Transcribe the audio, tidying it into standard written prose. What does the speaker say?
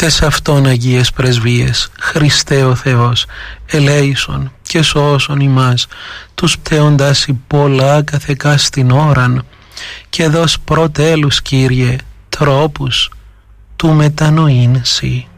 τες αυτόν Αγίες Πρεσβείες, Χριστέ ο Θεός, ελέησον και σώσον ημάς, τους πτέοντας πολλά καθεκά στην ώραν, και δώσ' προτέλους, Κύριε, τρόπους του μετανοήν σοι.